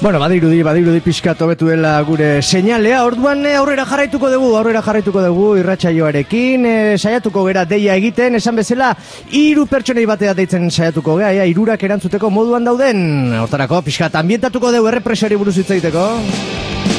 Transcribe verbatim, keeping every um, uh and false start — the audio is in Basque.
Bueno, badirudi, badirudi pixkat hobetu dela gure seinalea, orduan aurrera jarraituko dugu, aurrera jarraituko dugu irratsaioarekin, e, saiatuko gera deia egiten, esan bezala, hiru pertsonei batea deitzen saiatuko gea, ja, hirurak erantzuteko moduan dauden, hortarako pixkat ambientatuko dugu errepresioari buruz hitz egiteko.